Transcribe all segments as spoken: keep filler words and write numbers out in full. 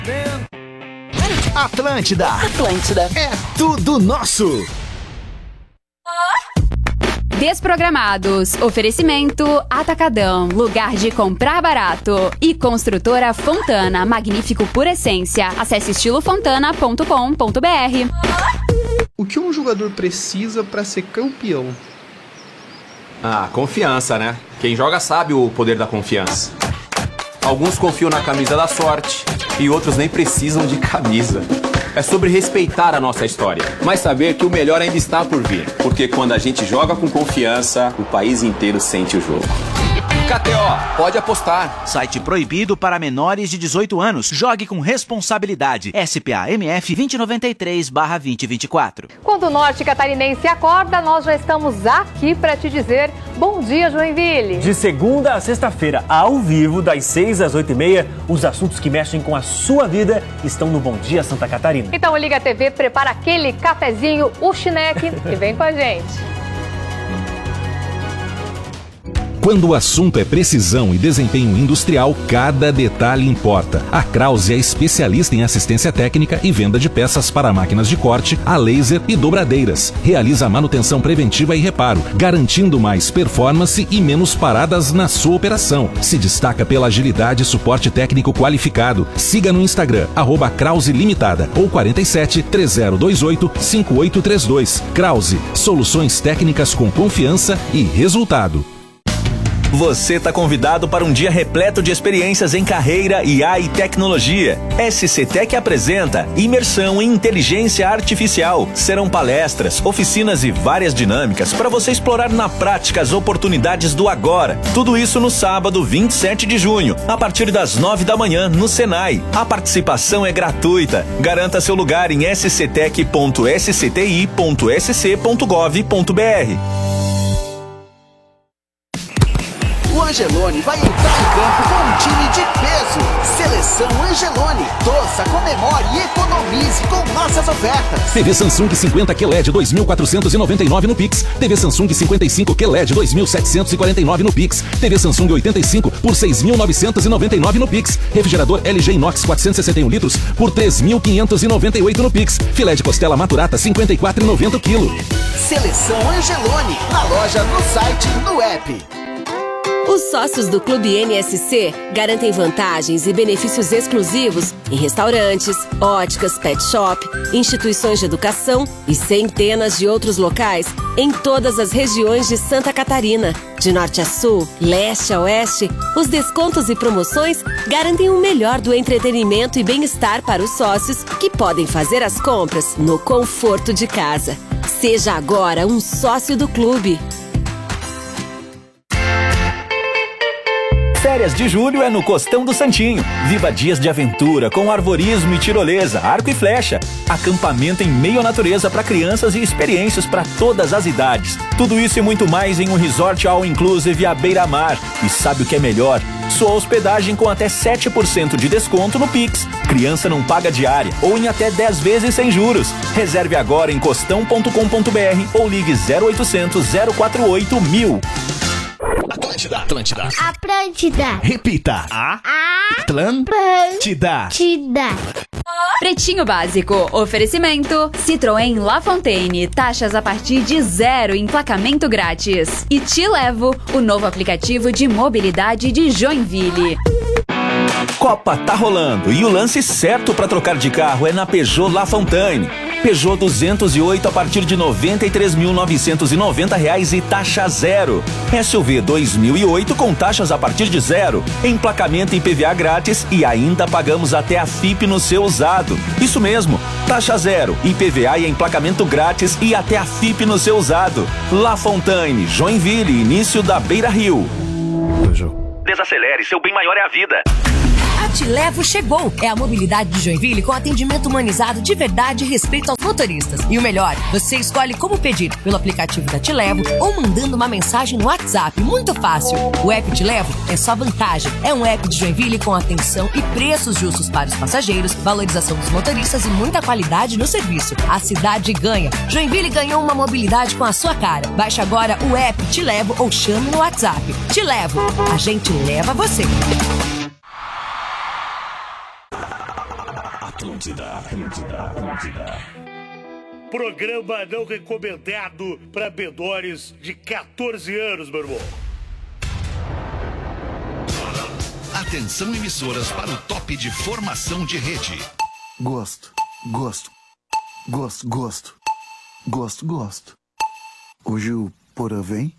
Atlântida. Atlântida. É tudo nosso. Desprogramados. Oferecimento Atacadão, lugar de comprar barato. E Construtora Fontana, magnífico por essência. Acesse estilo fontana ponto com ponto b r. O que um jogador precisa para ser campeão? Ah, confiança, né? Quem joga sabe o poder da confiança. Alguns confiam na camisa da sorte e outros nem precisam de camisa. É sobre respeitar a nossa história, mas saber que o melhor ainda está por vir. Porque quando a gente joga com confiança, o país inteiro sente o jogo. K T O, pode apostar. Site proibido para menores de dezoito anos. Jogue com responsabilidade. S P A M F dois zero nove três barra dois zero dois quatro. Quando o norte catarinense acorda, nós já estamos aqui para te dizer bom dia, Joinville. De segunda a sexta-feira, ao vivo, das seis às oito e meia, os assuntos que mexem com a sua vida estão no Bom Dia Santa Catarina. Então liga a T V, prepara aquele cafezinho, o chineque e vem com a gente. Quando o assunto é precisão e desempenho industrial, cada detalhe importa. A Krause é especialista em assistência técnica e venda de peças para máquinas de corte, a laser e dobradeiras. Realiza manutenção preventiva e reparo, garantindo mais performance e menos paradas na sua operação. Se destaca pela agilidade e suporte técnico qualificado. Siga no Instagram, arroba Krause Limitada ou quarenta e sete, três zero dois oito, cinco oito três dois. Krause, soluções técnicas com confiança e resultado. Você está convidado para um dia repleto de experiências em carreira, I A e tecnologia. S C Tech apresenta Imersão em Inteligência Artificial. Serão palestras, oficinas e várias dinâmicas para você explorar na prática as oportunidades do agora. Tudo isso no sábado, vinte e sete de junho, a partir das nove da manhã, no Senai. A participação é gratuita. Garanta seu lugar em s c tech ponto s c t i ponto s c ponto gov ponto b r. O Angelone vai entrar em campo com um time de peso. Seleção Angelone. Torça, comemore e economize com nossas ofertas. T V Samsung cinquenta Q L E D dois mil quatrocentos e noventa e nove no Pix. T V Samsung cinquenta e cinco Q L E D dois mil setecentos e quarenta e nove no Pix. T V Samsung oitenta e cinco por seis mil novecentos e noventa e nove no Pix. Refrigerador L G Inox quatrocentos e sessenta e um litros por três mil quinhentos e noventa e oito no Pix. Filé de costela Maturata cinquenta e quatro reais e noventa centavos quilo. Seleção Angelone. Na loja, no site, no app. Os sócios do Clube N S C garantem vantagens e benefícios exclusivos em restaurantes, óticas, pet shop, instituições de educação e centenas de outros locais em todas as regiões de Santa Catarina. De norte a sul, leste a oeste, os descontos e promoções garantem o melhor do entretenimento e bem-estar para os sócios que podem fazer as compras no conforto de casa. Seja agora um sócio do clube. Férias de julho é no Costão do Santinho. Viva dias de aventura com arvorismo e tirolesa, arco e flecha. Acampamento em meio à natureza para crianças e experiências para todas as idades. Tudo isso e muito mais em um resort all inclusive à beira-mar. E sabe o que é melhor? Sua hospedagem com até sete por cento de desconto no Pix. Criança não paga diária ou em até dez vezes sem juros. Reserve agora em costão ponto com ponto b r ou ligue zero oitocentos, zero quatro oito mil. Atlântida. Atlântida. Atlântida. Repita. A. Atlântida. Atlântida. Pretinho Básico. Oferecimento Citroën La Fontaine. Taxas a partir de zero. Emplacamento grátis. E Te Levo, o novo aplicativo de mobilidade de Joinville. Copa tá rolando e o lance certo para trocar de carro é na Peugeot La Fontaine. Peugeot duzentos e oito a partir de noventa e três mil novecentos e noventa reais e taxa zero. S U V dois mil e oito com taxas a partir de zero. Emplacamento e I P V A grátis e ainda pagamos até a F I P no seu usado. Isso mesmo, taxa zero, I P V A e emplacamento grátis e até a F I P no seu usado. La Fontaine, Joinville, início da Beira Rio. Desacelere, seu bem maior é a vida. A Te Levo chegou. É a mobilidade de Joinville com atendimento humanizado de verdade e respeito aos motoristas. E o melhor, você escolhe como pedir pelo aplicativo da Te Levo ou mandando uma mensagem no WhatsApp. Muito fácil. O app Te Levo é só vantagem. É um app de Joinville com atenção e preços justos para os passageiros, valorização dos motoristas e muita qualidade no serviço. A cidade ganha. Joinville ganhou uma mobilidade com a sua cara. Baixe agora o app Te Levo ou chame no WhatsApp. Te Levo. A gente leva você. Atlântida, Atlântida, Atlântida. Programa não recomendado para menores de quatorze anos, meu irmão. Atenção, emissoras, para o top de formação de rede. Gosto, gosto, gosto, gosto, gosto, gosto. Hoje o Porã vem?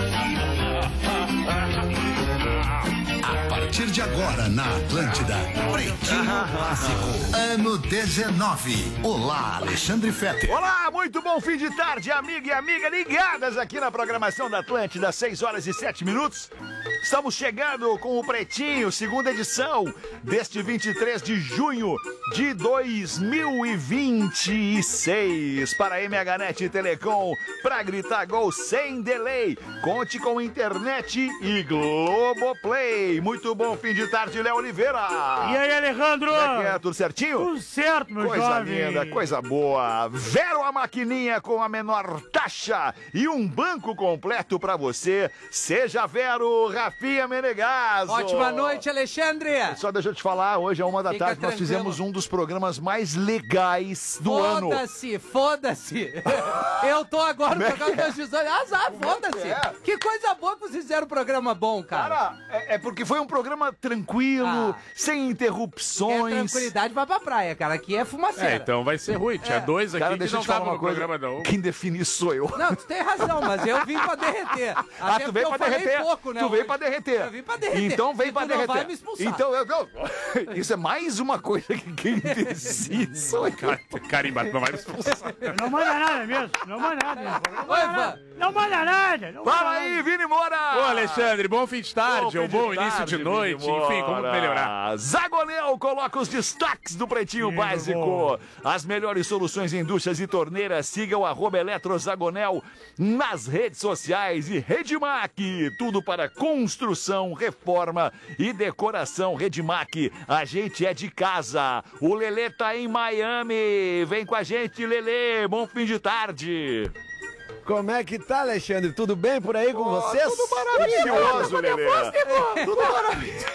A partir de agora na Atlântida, Pretinho Básico, ano dezenove. Olá, Alexandre Fetter. Olá, muito bom fim de tarde, amiga e amiga ligadas aqui na programação da Atlântida, seis horas e sete minutos. Estamos chegando com o Pretinho, segunda edição deste vinte e três de junho de dois mil e vinte e seis. Para a M H Net Telecom, para gritar gol sem delay. Conte com internet e Globoplay. Muito bom fim de tarde, Léo Oliveira. E aí, Alejandro? Como é que é? Tudo certinho? Tudo certo, meu coisa jovem. Coisa linda, coisa boa. Vero a maquininha com a menor taxa e um banco completo para você. Seja Vero, Rafinha Menegaso. Ótima noite, Alexandre. Só deixa eu te falar, hoje, a uma da Fica tarde, nós tranquilo. fizemos um dos programas mais legais do ano. Foda-se, foda-se. Eu tô agora no programa dos dezoito. Azar, foda-se. é? Que coisa boa que vocês fizeram um programa bom, cara. Cara, é, é porque foi um programa tranquilo, Ah. sem É interrupções. tranquilidade, vai pra praia, cara. Aqui é fumaceira. É, então vai ser ruim. Tinha É. dois aqui Cara, que deixa eu não te falar estavam uma no coisa. programa, não. Quem define isso sou eu. Não, tu tem razão, mas eu vim pra derreter. Ah, Até tu veio porque pra eu falei derreter. pouco, né, tu veio hoje. pra derreter. Eu vim pra derreter. Então vem E pra tu derreter. não vai me expulsar. Então eu não. Isso é mais uma coisa que quem decide sou eu. Carimba, não vai me expulsar. Não manda nada mesmo, não manda nada. Não Oi, manda nada. Não manda nada. Não Fala manda aí, nada. Vini Moura! Ô, Alexandre, bom fim de tarde, Bom ou fim bom de início tarde, de noite, Vini enfim, como Moura. melhorar. Zagonel coloca os destaques do Pretinho Sim, Básico. bom. As melhores soluções em indústrias e torneiras. Siga o arroba Eletrozagonel nas redes sociais e Redmac. Tudo para construção, reforma e decoração. Redmac, a gente é de casa. O Lelê tá em Miami. Vem com a gente, Lelê. Bom fim de tarde. Como é que tá, Alexandre? Tudo bem por aí com Oh, vocês? Tudo maravilhoso, Lelê. Tudo maravilhoso.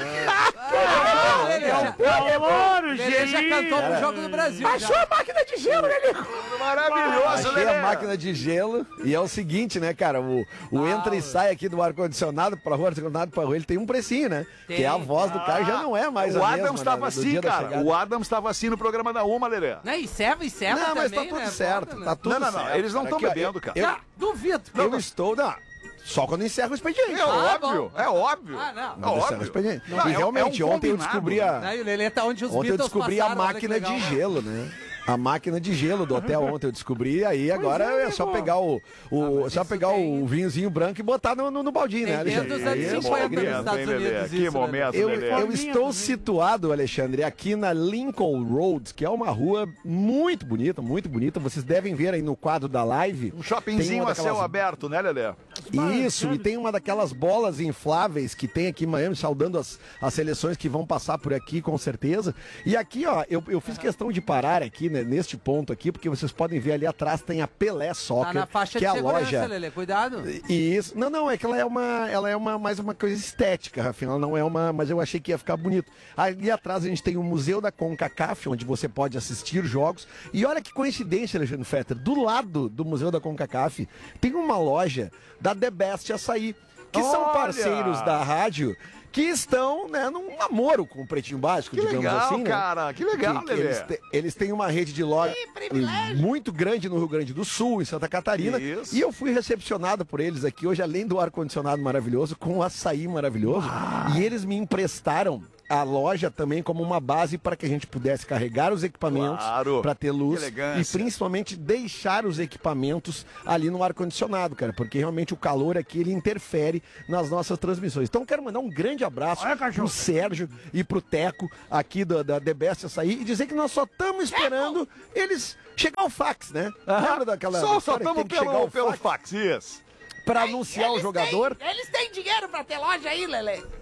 Ah, Lelê, já- Alô, Lelê já Gelinho. cantou pro Jogo do Brasil. Baixou já. a máquina de gelo, Lelê. Maravilhoso, Achei Lelê. a máquina de gelo e é o seguinte, né, cara? O, o entra e sai aqui do ar-condicionado pra rua, ar-condicionado pra rua, ele tem um precinho, né? Tem. Que a voz do cara já não é mais O a Adams mesma, estava né, do assim, dia da cara. chegada. O Adams estava assim no programa da Uma, Lelê. Né? E serva, e serva Não, mas tá também, tudo né? certo, Foda, tá né? tudo Não, não, não, certo. eles não cara. tão Aqui, ó, bebendo, cara. Eu, Não, duvido. eu estou, não, só quando encerra o expediente. É Ah, óbvio, bom. é óbvio. Ah, não. É Quando encerra o óbvio. expediente. Não, e é- realmente, é um ontem eu combinado. descobri a... Né? E o Lelê tá onde os Ontem eu Beatles descobri passaram, a olha que máquina legal. de gelo, né? A máquina de gelo do hotel ontem eu descobri, aí agora é, é, só amigo. pegar o, o mas só isso pegar tem- o vinhozinho branco e botar no, no, no baldinho, Tem né, desde Alexandre? os anos Aí é cinquenta alegria. nos Estados hein, Lelê? Unidos Que isso, né? momento, Eu, Lelê. eu Forminha estou também. situado, Alexandre, aqui na Lincoln Road, que é uma rua muito bonita, muito bonita. Vocês devem ver aí no quadro da live. Um Tem shoppingzinho uma a céu daquelas- aberto, né, Lelê? Isso, e tem uma daquelas bolas infláveis que tem aqui em Miami, saudando as, as seleções que vão passar por aqui, com certeza. E aqui, ó, eu, eu fiz questão de parar aqui, né, neste ponto aqui, porque vocês podem ver ali atrás tem a Pelé Tá Soccer, na faixa que de é a segurança, loja. Lelê. Cuidado. E isso, não, não, é que ela é uma, ela é uma mais uma coisa estética, afinal não é uma, mas eu achei que ia ficar bonito. Ali atrás a gente tem o Museu da CONCACAF, onde você pode assistir jogos. E olha que coincidência, Alexandre Fetter, do lado do Museu da CONCACAF tem uma loja da The Best Açaí, que são Olha! parceiros da rádio, que estão, né, num namoro com o Pretinho Básico, Que digamos legal, assim, né? cara, que legal, que, Lelê. eles, te- eles têm uma rede de loja muito grande no Rio Grande do Sul, em Santa Catarina. Isso. E eu fui recepcionado por eles aqui hoje, além do ar-condicionado maravilhoso, com o açaí maravilhoso. E eles me emprestaram a loja também como uma base para que a gente pudesse carregar os equipamentos Claro. para ter luz Que elegância. e principalmente deixar os equipamentos ali no ar-condicionado, cara, porque realmente o calor aqui ele interfere nas nossas transmissões. Então quero mandar um grande abraço Olha, cachorro. pro Sérgio e pro Teco aqui da, da The Best Açaí e dizer que nós só estamos esperando eles chegar o fax, né? Lembra daquela Só, só história que estamos tem que chegar pelo, o pelo fax fax, isso. para anunciar o jogador? Eles têm dinheiro pra ter loja aí, Lelê.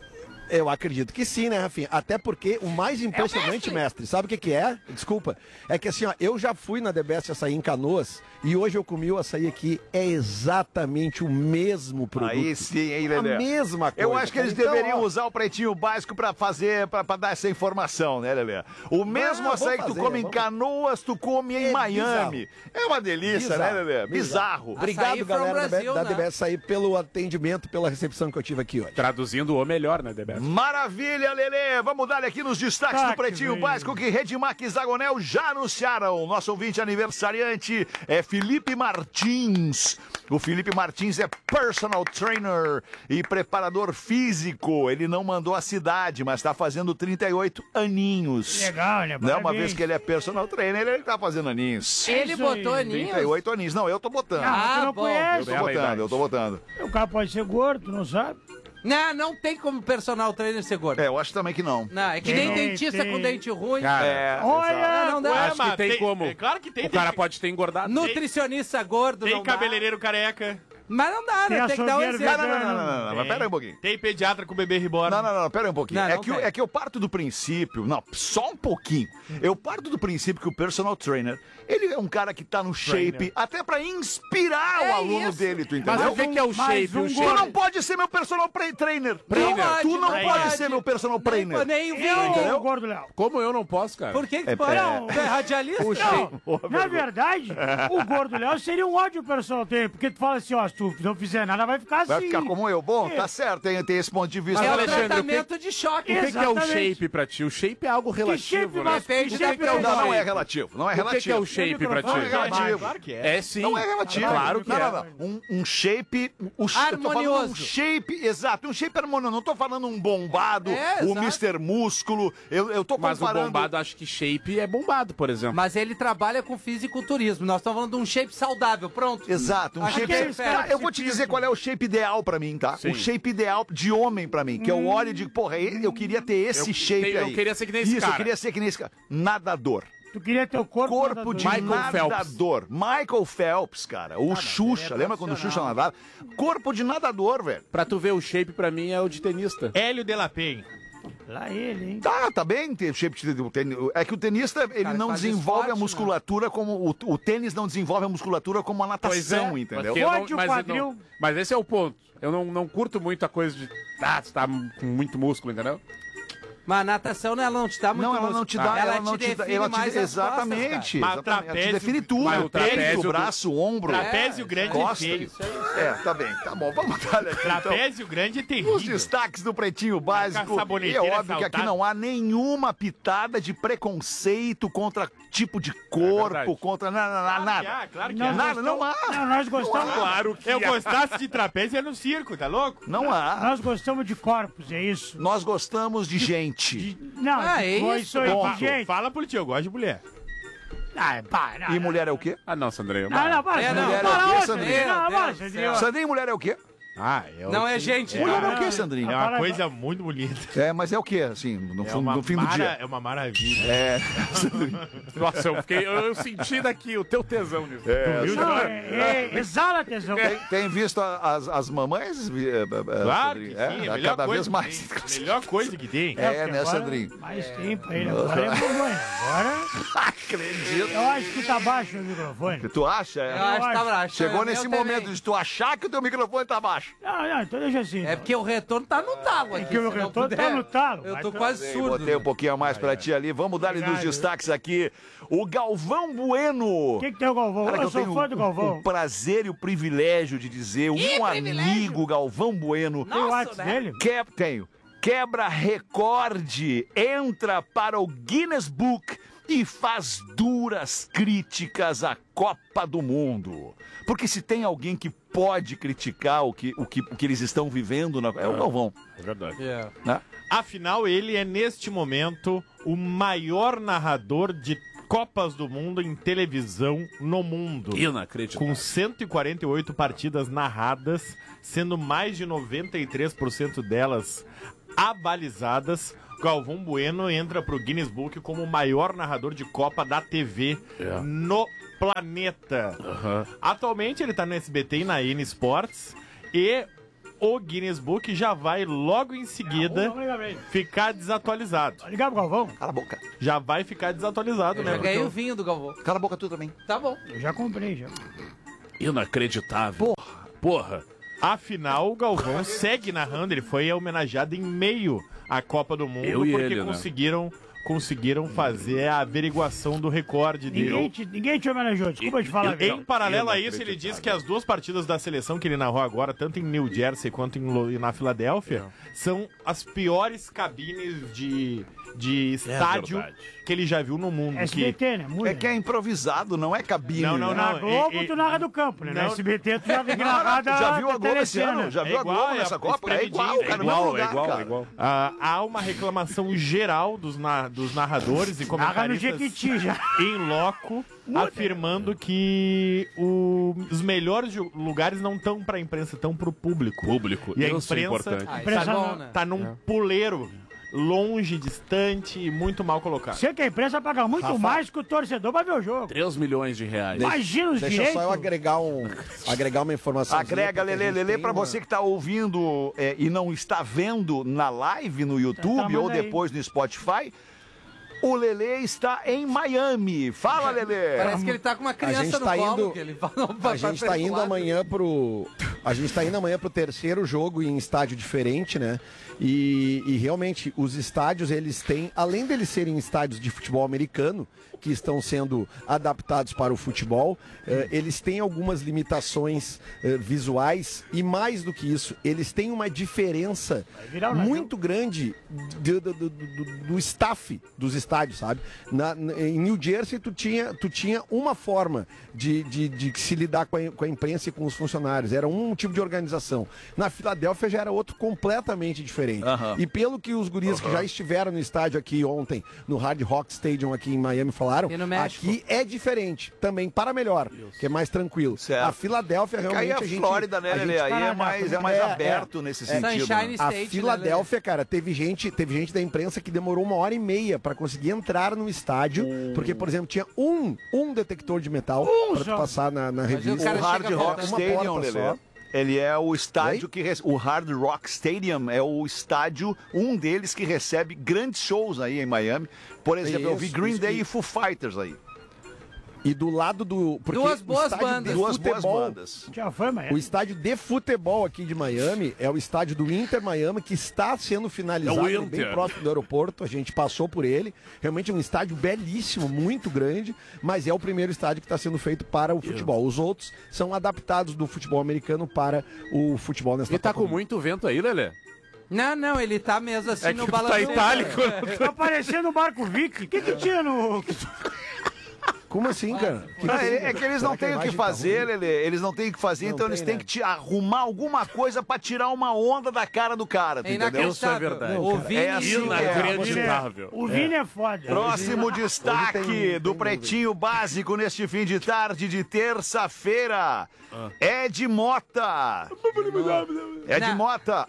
Eu acredito que sim, né, Rafinha? Até porque o mais impressionante, mestre. mestre, sabe o que que é? Desculpa. É que assim, ó, eu já fui na The Best Açaí em Canoas e hoje eu comi o açaí aqui, é exatamente o mesmo produto. Aí sim, hein, Lelê? A mesma coisa. Eu acho que eles Então, deveriam ó, usar o Pretinho Básico pra fazer, pra, pra dar essa informação, né, Lelê? O mesmo Ah, açaí vamos que tu fazer, come em vamos- Canoas, tu come em É Miami. bizarro. É uma delícia, né, Lelê? Bizarro. Obrigado, Açaí from galera da, Brasil, da né? The Best Açaí, pelo atendimento, pela recepção que eu tive aqui hoje. Traduzindo o melhor, né, Debeto? Maravilha, Lelê! Vamos dar aqui nos destaques Tá do Pretinho que Básico que Redmac e Zagonel já anunciaram. Nosso ouvinte aniversariante é Felipe Martins. O Felipe Martins é personal trainer e preparador físico. Ele não mandou a cidade, mas está fazendo trinta e oito aninhos. Legal, né? Não, uma Parabéns. vez que ele é personal trainer, ele tá fazendo aninhos. Ele Isso botou aí. aninhos? trinta e oito aninhos. Não, eu tô botando. Ah, tu Ah, não bom. Eu conhece? tô Bela botando, idade. eu tô botando. O cara pode ser gordo, tu não sabe? Não, não tem como personal trainer ser gordo. É, eu acho também que não. Não, é que nem Tem, dentista tem. com dente ruim. Cara, É, Olha, Não, não dá. acho que mas tem, tem- como. é claro que tem, O tem cara que- pode ter engordado. Nutricionista gordo, Tem não dá. cabeleireiro careca, Mas não dá, Tem né? Tem que dar um açougueiro exemplo. Não, não, não, não, não, não, mas pera aí um pouquinho. tem pediatra com bebê reborn. Não, não, não, pera aí um pouquinho. Não, é, não que, eu- tem. é que eu parto do princípio, não, só um pouquinho. Eu parto do princípio que o personal trainer, ele é um cara que tá no shape até pra inspirar É o aluno isso. dele, tu Mas entendeu? o que, que é o Mais shape? um O Tu shape? não pode ser meu personal pre- trainer. Não pode, tu não não pode, pode. ser meu personal Nem, trainer. nem o Eu, vinho. Entendeu? gordo Léo. Como eu não posso, cara? Por que que É, pode? é. Tu é radialista? O shape. Na verdade, o gordo Léo seria um ótimo personal trainer, porque tu fala assim, ó, se tu não fizer nada, vai ficar assim. Vai ficar como eu. Bom, É. tá certo, tem, tem esse ponto de vista. É o Alexandre, o tratamento de choque. O que, que é o Exatamente. shape pra ti? O shape é algo relativo, shape, né? mas Depende que do shape que é o é Não, esse? não é relativo. Não é O que, relativo. que é o shape pra ti? Não é relativo. Claro que é. É sim. Não é relativo. Claro que não, é. não, não. Um, um shape. Um, eu tô falando um Harmonioso. shape, exato. Um shape harmonioso. Não tô falando um bombado, É, o exato. mister Músculo. Eu, eu tô Mas o comparando. bombado, acho que shape é bombado, por exemplo. Mas ele trabalha com fisiculturismo. Nós estamos falando de um shape saudável. Pronto. Exato, um Acho shape. que é Aqueles isso, caras Tá, eu vou te dizer qual é o shape ideal pra mim, tá? Sim. O shape ideal de homem pra mim, que eu olho e digo, porra, eu queria ter esse Eu- shape eu aí. queria ser que nem esse Isso, cara. eu queria ser que nem esse cara. Nadador. Tu queria ter o corpo... Corpo de Michael nadador. Michael Phelps, cara. O Xuxa. Lembra quando o Xuxa nadava? Corpo de nadador, velho. Pra tu ver o shape, pra mim, é o de tenista. Hélio de la Penha. Lá ele, hein? Tá, tá bem ter shape de tênis. É que o tenista, ele Cara, não faz desenvolve esporte, a musculatura como... O, o tênis não desenvolve a musculatura como a natação, Pois é, entendeu? porque eu não- Pode o mas, eu quadril. não- mas esse é o ponto. Eu não, não curto muito a coisa de. Ah, tu tá com muito músculo, entendeu? Mas a natação, né, ela não te dá muito Não, ela não músculo. te dá, ela, não te dá, define ela te, mais as exatamente, costas, Mas exatamente. Ela te trapézio- define tudo, mas o o peito, trapézio o do- braço, o ombro, Trapézio grande e costa. feio. É, tá bem, tá bom, vamos dar aqui então. Trapézio grande e Os terrível. destaques do Pretinho Básico. Com a E é saboneteira óbvio que aqui saltada. não há nenhuma pitada de preconceito contra tipo de corpo, verdade. contra nada, nada, Claro que nada. há, claro que Nós há. Nada, não há. Não, nós gostamos... Claro que Eu é. gostasse de trapézio ia no circo, tá louco? Não há. Nós gostamos de corpos, é isso. Nós gostamos de gente. Não, Ah, é foi isso, aí, ponto. gente. Fala por ti, eu gosto de mulher. Ah, pá, não, E mulher é o quê? Ah, não, Sandrinho. Não, não, para, É, não. Sandrinho, Mulher é o para, quê, ô, Sandrinho? Sandrinho, não, Meu para, Deus do Sandrinho. céu. Sandrinho, mulher é o quê? Ah, eu... Não é gente. Mulher é o quê, não. Sandrinho? É uma Para- coisa muito bonita. É, mas é o quê, assim, no, É fundo- uma no fim do mara- dia? É uma maravilha. É. Nossa, eu fiquei. Eu, eu senti daqui o teu tesão nisso. É, Viu? Não, é, é, exala tesão. Tem, tem visto a- as, as mamães? eh, eh, Claro que Sandrinho? sim, é a É, melhor cada coisa vez que mais. tem. Melhor coisa que tem. É, porque né, agora Sandrinho? Mais tempo aí, né? Agora é mamãe. Agora. Acredito. Eu acho que tá baixo o microfone. Tu acha? Eu acho que tá baixo. Chegou Eu nesse também. momento de tu achar que o teu microfone tá baixo. Não, não, então deixa assim. É porque o retorno tá no talo aqui. É que o se não retorno tá puder, no talo. Eu Mas tô tá- quase Ei, surdo. botei um pouquinho a mais pra ti ali. Vamos dar-lhe nos Obrigado. destaques aqui. O Galvão Bueno. O que, que tem o Galvão? Cara, que eu sou tenho fã do o- Galvão. O prazer e o privilégio de dizer, Ih, um privilégio. amigo, Galvão Bueno, Tem o Nossa, WhatsApp né? dele? que, tenho, quebra recorde, entra para o Guinness Book e faz duras críticas à Copa do Mundo. Porque se tem alguém que pode criticar o que, o que, o que eles estão vivendo, na- é o Galvão. É verdade. É. Né? Afinal, ele é, neste momento, o maior narrador de Copas do Mundo em televisão no mundo. Inacreditável. Com cento e quarenta e oito partidas narradas, sendo mais de noventa e três por cento delas abalizadas, Galvão Bueno entra pro Guinness Book como o maior narrador de Copa da T V É. no planeta. Atualmente ele tá no S B T e na N Sports e o Guinness Book já vai logo em seguida ficar desatualizado. Ligar pro Galvão? Cala a boca. Já vai ficar desatualizado, Eu né? já ganhei Porque o vinho do Galvão. Cala a boca tu também. Tá bom. Eu já comprei, já. Inacreditável. Porra. Porra. Afinal, o Galvão segue narrando, ele foi homenageado em meio à Copa do Mundo Eu e porque ele, né? conseguiram, conseguiram fazer a averiguação do recorde dele. Ninguém te, ninguém te homenageou, desculpa te falar. Em paralelo a isso, ele disse que as duas partidas da seleção que ele narrou agora, tanto em New Jersey quanto em, Lo- na Filadélfia, são as piores cabines de, de estádio verdade. que ele já viu no mundo. S que- B T, né? É que é improvisado, não é cabine. Não, não, né? Na não. Globo, e- e- tu narra do campo, né? não. Na S B T, tu já vem Não, narrada tu já viu a da Globo esse telecena. ano? Já viu É a igual, Globo é nessa Copa? É igual, espremidinho, cara, é no mesmo igual, lugar, é igual, cara. é igual. Ah, há uma reclamação geral dos, na- dos narradores e Narra no comentaristas Jequiti já. em loco, afirmando que o- os melhores ju- lugares não estão para a imprensa, estão para o público. Público. E a Isso é imprensa importante. Ah, isso Imprensa é bom, não- né? tá num puleiro, longe, distante e muito mal colocado. Sei que a imprensa paga muito Rafa. mais que o torcedor pra ver o jogo. três milhões de reais. Imagina os Deixa direitos. só eu agregar, um, agregar uma informação. Agrega, Lelê, Lelê, pra você que tá ouvindo é, e não está vendo na live no YouTube Tá, manda ou aí. depois no Spotify, o Lelê está em Miami. Fala, Lelê! Parece que ele tá com uma A criança gente no tá colo, indo- que ele vai, não, A vai gente pra tá esse indo lado. amanhã pro. A gente tá indo amanhã pro terceiro jogo em estádio diferente, né? E, e realmente os estádios, eles têm, além deles serem estádios de futebol americano, que estão sendo adaptados para o futebol, eh, eles têm algumas limitações eh, visuais e mais do que isso, eles têm uma diferença virar um navio. muito grande do, do, do- do- do staff dos estádios, sabe? Na- na- em New Jersey, tu tinha, tu tinha uma forma de, de, de se lidar com a, com a imprensa e com os funcionários. Era um tipo de organização. Na Filadélfia já era outro completamente diferente. Aham. E pelo que os guris que já estiveram no estádio aqui ontem, no Hard Rock Stadium aqui em Miami, falaram, E no México. aqui é diferente, também para melhor, que é mais tranquilo. Certo. A Filadélfia realmente Aí é a gente... Flórida, né, a Lelê? gente- Aí é mais, é mais É, aberto é. nesse É. sentido. Sunshine né? A State, Filadélfia, cara, teve gente, teve gente da imprensa que demorou uma hora e meia pra conseguir entrar no estádio, porque, por exemplo, tinha um, um detector de metal Um pra tu só. passar na, na Mas o revista. cara O Hard chega Rock faltando uma Stadium, porta Lelê. só. Ele é o estádio Oi? que recebe. O Hard Rock Stadium é o estádio, um deles que recebe grandes shows aí em Miami. Por exemplo, eu vi Isso, Green isso, Day e- e Foo Fighters aí. E do lado do... porque Duas o boas estádio bandas. de Duas boas futebol- bandas. Já foi, mas... O estádio de futebol aqui de Miami é o estádio do Inter Miami, que está sendo finalizado É o bem Inter. próximo do aeroporto. A gente passou por ele. Realmente é um estádio belíssimo, muito grande, mas é o primeiro estádio que está sendo feito para o futebol. Os outros são adaptados do futebol americano para o futebol nesta E tá Copa com do muito vento aí, Lelê? Não, não, ele tá mesmo assim É no que tu tá balanço. itálico. Tá parecendo o Barco Vic. O que que tinha no... Como assim, cara? Que Não, que é, tem? é que eles Será não têm a o que imagem tá fazer, ruim? Lelê. Eles não têm o que fazer, Não então tem, eles têm né? que te arrumar alguma coisa pra tirar uma onda da cara do cara, tu É entendeu? Isso é verdade. O Vini... É assim que é. Inacreditável. O Vini é foda. Próximo Hoje destaque tem- do tem Pretinho Básico neste fim de tarde de terça-feira. Ed Mota. Ed Não. Mota.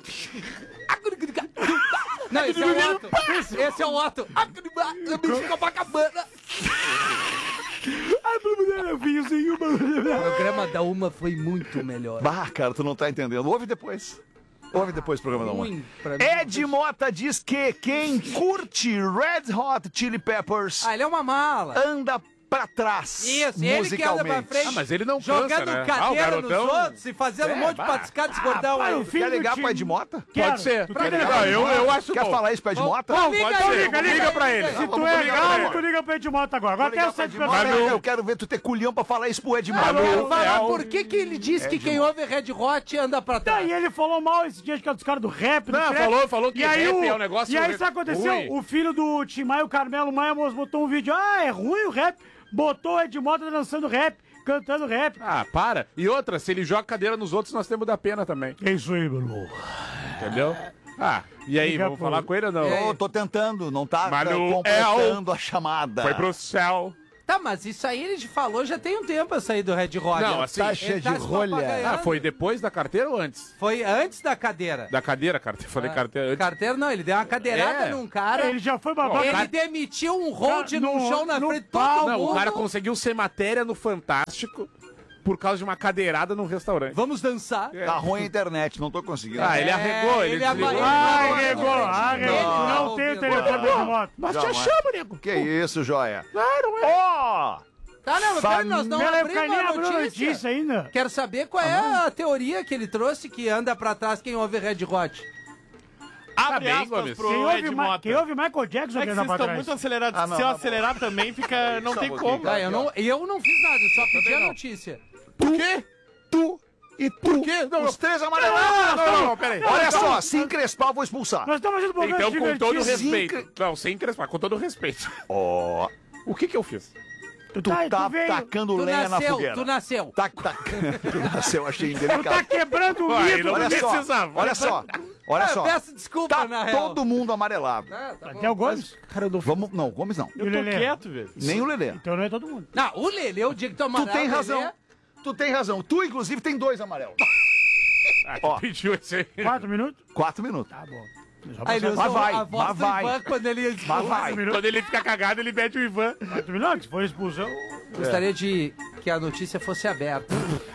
Não, esse é o Otto. Esse é o Otto. Copacabana. O programa da Uma foi muito melhor. Bah, cara, tu não tá entendendo. Ouve depois. Ouve depois o programa da Ruim Uma. pra mim. Ed Mota diz que quem curte Red Hot Chili Peppers Ah, ele é uma mala. anda pra trás Isso, ele que anda pra musicalmente. frente. Ah, mas ele não Jogando cansa, né? cadeira Ah, o garotão- nos outros e fazendo É, um monte bah. de patiscada de gordão aí. o filho Quer do ligar time- pro Ed Mota? Quero. Pode ser. Tu Quer quer ligar Não, pro Ed eu- Mota? eu acho Quer bom. falar isso pro Ed Mota? Não, Liga pode aí, ser. liga, Liga, liga pra aí, ele. liga Se aí. tu Vamos é ligar galo, agora. tu liga pro Edmota agora. Agora Vou quero ligar pro saber Ed Mota, Manu. eu quero ver tu ter culhão pra falar isso pro Ed Mota. Manu, Manu, fala, é o- por que que ele diz que Ed quem Mota. ouve Red Hot anda pra Tá, trás? e ele falou mal esse dia que é dos caras do rap, do Não, trap. falou- falou que e aí rap o, é um negócio E aí ruim. sabe o que aconteceu? O filho do Tim Maia, o Carmelo Maia, moço, botou um vídeo. Ah, é ruim o rap. Botou o Ed Mota dançando rap, cantando rap. Ah, para. E outra, se ele joga cadeira nos outros, nós temos da pena também. É isso aí, meu irmão. Entendeu? Ah, e aí, Liga vamos pro- falar com ele ou não? Eu tô tentando, não tá Manu, completando a chamada. Foi pro céu. Tá, mas isso aí ele falou já tem um tempo a sair do Red Hot. Não, Ele assim- tá Taxa se de rolha. papagaiando. Ah, foi depois da carteira ou antes? Foi antes da cadeira. Da cadeira, carteira. Falei Ah, carteira antes. Carteira não, ele deu uma cadeirada É. num cara. Ele já foi babaca. Ele cara- demitiu um hold No- num show na no frente de palco. todo Não, mundo. o cara conseguiu ser matéria no Fantástico. por causa de uma cadeirada num restaurante. Vamos dançar. Tá ruim a internet, não tô conseguindo. Ah, ele arregou, ele, ele desligou. ama- Arregou, arregou. Não, Não tem o não, telefone não. de moto. Nós te Jamais. achamos, nego. Que isso, joia? Claro, é. Ó! Tá, não, Fam- pera, nós não Pera aí, abrimos porque nem a abriu a notícia. notícia ainda. Quero saber qual é a teoria que ele trouxe que anda pra trás quem ouve Red Hot. Abre bem, aspas Gomes. pro Quem ouve, Ed Ma- Mota. quem ouve Michael Jackson É que que anda vocês pra estão trás. muito acelerados. Ah, não, Se eu tá acelerar também, fica... não Só tem um como. pouquinho. Tá, eu não, eu não fiz nada, eu só pedi a não. notícia. Tu, quê? Tu e tu. Por quê? Os três amarelados. Não, não, não, peraí. Olha só, se encrespar, eu vou expulsar. Nós estamos fazendo um programa Então, com todo divertido. respeito. Não, sem encrespar, com todo respeito. Ó, O que que eu fiz? Tu tu tá, tá tu veio. tacando Tu lenha na nasceu, fogueira. tu nasceu. Tá, tá. Tu nasceu, achei Tu tá indelicado. quebrando o Uai, mito. não Olha só, precisava. olha só, olha Ah, só. peço desculpa, Tá na real. todo mundo amarelado. Ah, tá bom. Até o Gomes. Cara, eu não... Vamos, não, Gomes não. E o Eu tô Lelê? quieto, velho. Nem o Lelê. Então não é todo mundo. Não, o Lelê, o dia que tu Tu amarelo, tem o razão. Lelê- Tu tem razão. Tu, inclusive, tem dois amarelos. Ah, Ó. tu pediu esse aí. Quatro minutos? Quatro minutos. Tá bom. Aí ele Mas usou vai, a voz mas do vai. Ivan quando ele... Mas vai. Quando ele fica cagado, ele mete o Ivan. Quatro minutos? Se for expulsão... Gostaria de que a notícia fosse aberta.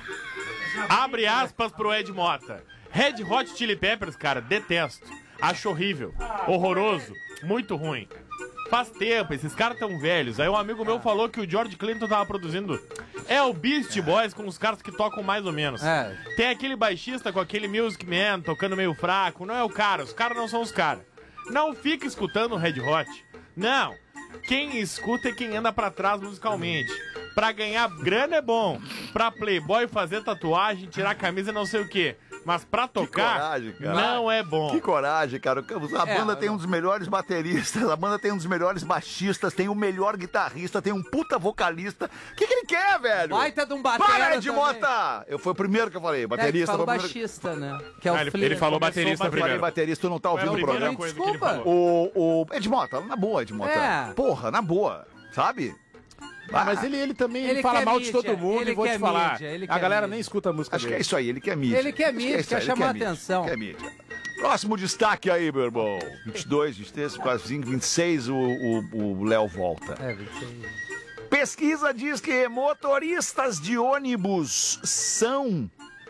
Abre aspas pro Ed Mota. Red Hot Chili Peppers, cara, detesto. Acho horrível, horroroso, muito ruim. Faz tempo, esses caras tão velhos. Aí um amigo meu falou que o George Clinton tava produzindo. É o Beast Boys com os caras que tocam mais ou menos. É. Tem aquele baixista com aquele Music Man tocando meio fraco. Não é o cara, os caras não são os caras. Não fica escutando o Red Hot. Não. Quem escuta é quem anda pra trás musicalmente. Pra ganhar grana é bom. Pra playboy fazer tatuagem, tirar camisa e não sei o quê. Mas pra tocar, coragem, cara. não é bom. Que coragem, cara. A É, banda tem não. um dos melhores bateristas, a banda tem um dos melhores baixistas, tem o melhor guitarrista, tem um puta vocalista. O que, que ele quer, velho? Baita de um batera Para, Ed também. Mota! Eu fui o primeiro que eu falei, É, que baterista. falou foi o primeiro... baixista, né? Que é o Ah, ele- Flea. ele falou Começou baterista o Eu falei primeiro. baterista, tu não tá Foi a ouvindo o primeira programa. coisa que ele Desculpa. falou. O, o Ed Mota, na boa, Ed Mota. É. Porra, na boa, sabe? Ah, mas ele, ele também Ele fala quer mal de mídia, todo mundo ele e vou quer te falar. mídia, ele a quer galera mídia. nem escuta a música Acho que é dele. isso aí, ele quer mídia. Ele quer Acho que é mídia, isso quer aí, ele chamar mídia, atenção. Quer mídia. Próximo destaque aí, meu irmão. vinte e dois, vinte e três, vinte e quatro, vinte e cinco, vinte e seis, o o- o Léo volta. É, vinte e seis. Pesquisa diz que motoristas de ônibus são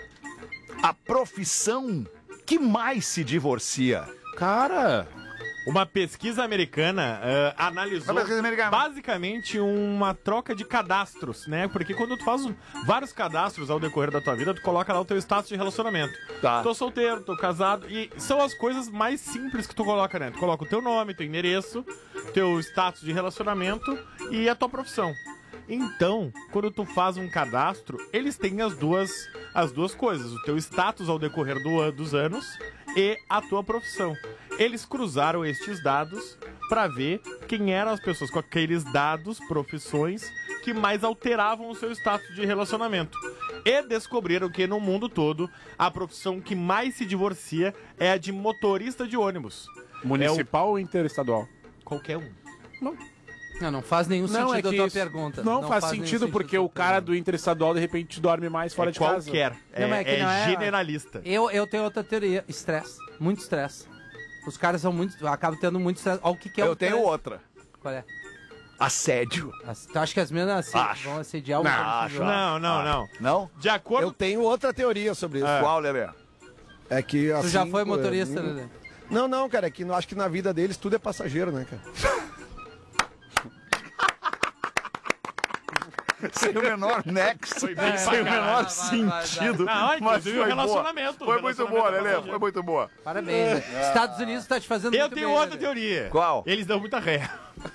a profissão que mais se divorcia. Cara, Uma pesquisa americana uh, analisou Uma pesquisa americana. basicamente uma troca de cadastros, né? Porque quando tu faz um- vários cadastros ao decorrer da tua vida, tu coloca lá o teu status de relacionamento. Tá. Tô solteiro, tô casado, e são as coisas mais simples que tu coloca, né? Tu coloca o teu nome, teu endereço, teu status de relacionamento e a tua profissão. Então, quando tu faz um cadastro, eles têm as duas, as duas coisas, o teu status ao decorrer do, an- dos anos e a tua profissão. Eles cruzaram estes dados para ver quem eram as pessoas com aqueles dados, profissões, que mais alteravam o seu status de relacionamento. E descobriram que no mundo todo, a profissão que mais se divorcia é a de motorista de ônibus. municipal ou interestadual? Qualquer um. Não, não faz nenhum Não, sentido é a que tua isso pergunta. Não, faz, nenhum sentido porque o cara do interestadual de repente dorme mais fora É de casa. qualquer. É, Não, mas que é não é- generalista. Eu, eu tenho outra teoria. Estresse. Muito estresse. Os caras são muito. Acabam tendo muito estresse. Olha o que, que é o Eu tenho estresse. outra. Qual é? Assédio. As- Tu acha que as meninas assi- Acho. vão assediar o Não, motorista acho, de ônibus? Não, não, não. Não? De acordo. Eu tenho outra teoria sobre isso. Qual, Lelê? É que Tu assim, já foi eh, motorista, não- Lelê? Não, não, cara, é que eu acho que na vida deles tudo é passageiro, né, cara? Sem o menor nexo, Foi bem sem o pra menor caralho. sentido. Não, mas inclusive o foi relacionamento. boa. Foi o muito relacionamento boa, é Lelê. passageiro. Foi muito boa. Parabéns, né? Estados Unidos tá te fazendo Eu muito tenho bem, outra Lelê. teoria. Qual? Eles dão muita ré.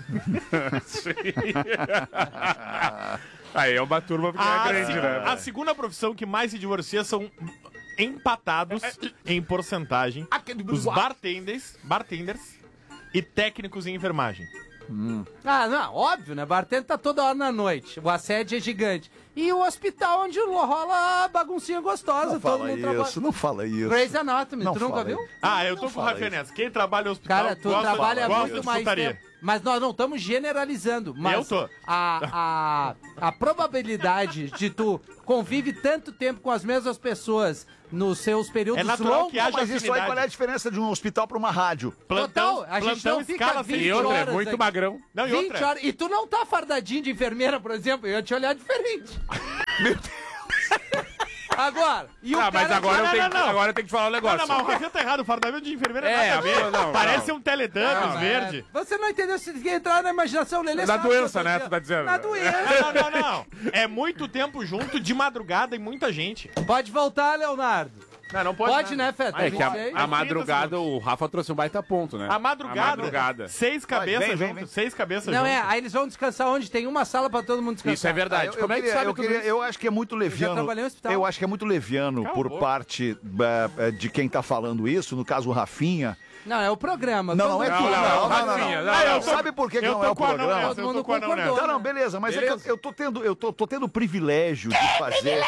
Aí é uma turma que A, é grande, se- né? a segunda profissão que mais se divorcia são empatados em porcentagem os bartenders, bartenders e técnicos em enfermagem. Ah, não, óbvio, né? Bartender tá toda hora na noite. O assédio é gigante. E o hospital onde rola a baguncinha gostosa. Não todo fala mundo trabalha. isso, não fala isso. Grey's Anatomy, Não tu nunca fala viu? isso. Ah, eu tô Não com o fala Rafael Neves. Quem trabalha no hospital Cara, tu gosta, trabalha gosta muito de mais putaria. tempo. Mas nós não estamos generalizando. Mas Eu tô. A, a, a probabilidade de tu convive tanto tempo com as mesmas pessoas nos seus períodos É natural longos... que haja Mas isso aí, afinidade. qual é a diferença de um hospital pra uma rádio? Plantão, Total, a gente plantão não fica escala vinte sem E outra, é horas muito aqui. magrão. Não, e vinte outra. horas. E tu não tá fardadinho de enfermeira, por exemplo. Eu ia te olhar diferente. Meu Deus! Agora, e o Ah, mas cara agora eu, fala, tenho, não, não. agora eu tenho que falar um negócio. Não, não, mas o Rafinha tá errado. O fardamento de enfermeira É, nada a ver. não, não, Parece não. um Teletubbies Não, verde. Você não entendeu se quer entrar na imaginação, Lelê. Na sabe doença, que eu tô né, dizendo. tu tá dizendo? Na doença. Não, não, não, não. É muito tempo junto, de madrugada e muita gente. Pode voltar, Leonardo. Não, não pode. Pode, né, Feta? É que a, vinte e seis. a madrugada, o Rafa trouxe um baita ponto, né? A madrugada. A madrugada. Seis cabeças Vem, vem, junto, vem. seis cabeças Não, junto. é, aí eles vão descansar onde? Tem uma sala pra todo mundo descansar. Isso é verdade. Ah, eu, Como eu é que queria- sabe eu, tudo queria- isso? eu acho que é muito leviano. trabalhei no hospital. Eu acho que é muito leviano Cala a por boca. parte é, é, de quem tá falando isso, no caso o Rafinha. Não, é o programa. Não, Todo não é mundo- tudo. Não, não, não, Rafinha, não. não, Ah, não. eu- Sabe por que, que Eu não tô é o com a não programa? nessa, Todo eu tô mundo com a não concordou. nessa. Não, não, beleza, mas é Beleza. que eu, eu tô tendo, eu tô, tô tendo o privilégio de fazer.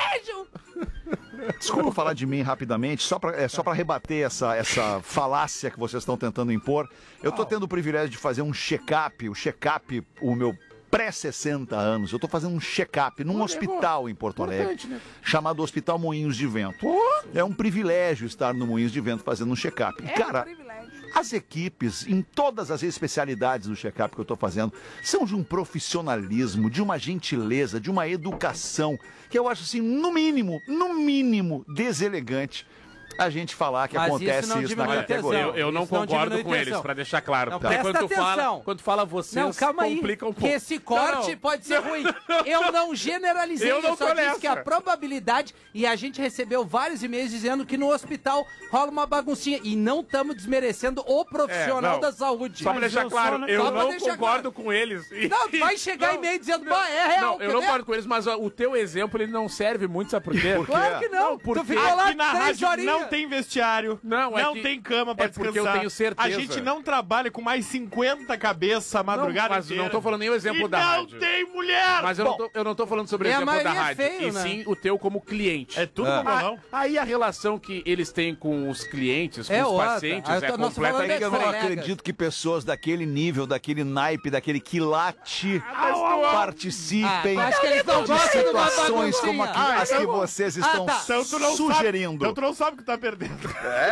Desculpa falar de mim rapidamente, só pra, é, só pra rebater essa, essa falácia que vocês estão tentando impor. Eu tô tendo o privilégio de fazer um check-up, o check-up, o meu pré-sessenta anos. Eu tô fazendo um check-up num hospital em Porto Alegre, chamado Hospital Moinhos de Vento. É um privilégio estar no Moinhos de Vento fazendo um check-up. E, cara, as equipes, em todas as especialidades do check-up que eu estou fazendo, são de um profissionalismo, de uma gentileza, de uma educação, que eu acho, assim, no mínimo, no mínimo, deselegante a gente falar que Mas isso acontece não isso, na diminui a categoria. Eu, eu não Isso não concordo diminui com eles, tensão. pra deixar claro. Não, Porque presta quando tu fala, atenção. quando fala vocês, Não, calma aí, complica um que pouco. esse corte Não, não. pode ser ruim. Eu não generalizei, Eu eu, não só tô disse nessa. que a probabilidade, e a gente recebeu vários e-mails dizendo que no hospital rola uma baguncinha, e não estamos desmerecendo o profissional É, não. da saúde. Só pra Mas deixar eu claro, só- eu só pra não deixar concordo com eles. Não, vai chegar Não, e-mail dizendo, não, bah, é real, Não, eu quer não ver? concordo com eles, mas ó, o teu exemplo, ele não serve muito, sabe por quê? Por quê? Claro que não, Não, porque tu ficou lá Aqui na três rádio horinhas. não tem vestiário, Não, é não que- tem cama pra é porque descansar. eu tenho certeza. A gente não trabalha com mais cinquenta cabeças a madrugada Não, mas inteira. não tô falando nem o exemplo e da não rádio. tem mulher! Mas eu, não tô, eu não tô falando sobre o E a exemplo da maioria é rádio, feio, e né? sim o teu como cliente. É tudo Ah. bolão. Aí a relação que eles têm com os clientes, com É os outra. pacientes, Aí eu é tô- nós completamente falando É que eu não colegas. acredito que pessoas daquele nível, daquele naipe, daquele quilate participem Ah, acho que eles não de gostam de uma situações como baguncinha. aqui- as Ah, que então- vocês Ah, estão tá. Então tu não sugerindo. Sabe, então tu não sabe o que tá perdendo.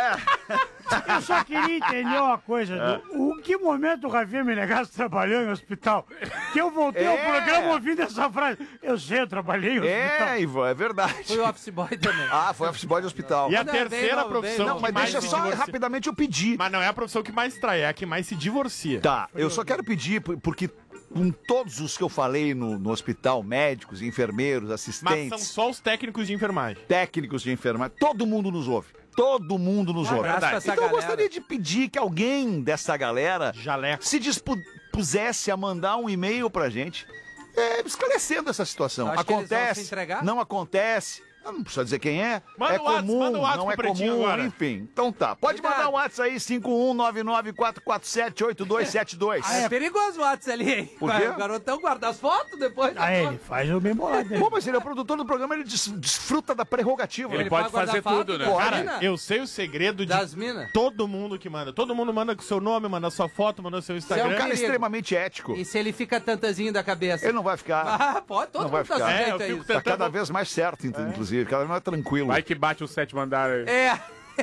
Eu só queria entender uma coisa. É. Do, o que momento o Rafinha Menegasso trabalhou em hospital? Que eu voltei ao É. programa ouvindo essa frase. Eu sei, eu trabalhei em hospital. É, Ivan, é verdade. Fui o office boy também. Ah, foi office boy de hospital. E a Não, terceira bem, não, profissão bem, Não, mas que mais deixa se só divorcia- rapidamente eu pedir. Mas não é a profissão que mais trai, é a que mais se divorcia. Tá, eu só quero pedir, por- porque com todos os que eu falei no, no hospital, médicos, enfermeiros, Mas são assistentes, só os técnicos de enfermagem. técnicos de enfermagem, todo mundo nos ouve. Todo mundo nos Um ouve. abraço pra essa Então eu galera. gostaria de pedir que alguém dessa galera Jaleco. se dispusesse a mandar um e-mail pra gente é, esclarecendo essa situação. Tu acha que eles vão se Acontece, entregar? não acontece. Eu não precisa dizer quem é. Manda é o WhatsApp, comum, manda o WhatsApp não é pro Pretinho comum, agora. enfim. Então tá. Pode Cuidado. mandar um WhatsApp aí, cinco um nove nove quatro quatro sete oito dois sete dois. Ah, é perigoso o WhatsApp ali, hein? Por quê? Vai, o garotão guarda as fotos depois. Ah, ele faz o bem bolado dele. Pô, mas ele é o produtor do programa, ele des- desfruta da prerrogativa. Ele Ele pode vai guardar fazer foto tudo, né? das Pode. mina? Cara, eu sei o segredo de Das minas. todo mundo que manda. Todo mundo manda com seu nome, manda sua foto, manda seu É Instagram. um cara perigo. extremamente ético. E se ele fica tantazinho da cabeça? Ele não vai ficar. Ah, pode, todo Não mundo vai tá ficar. sujeito É, eu a fico isso. Tá tentando- cada vez mais certo, inclusive, cada vez mais tranquilo. Vai que bate o sétimo andar aí. É.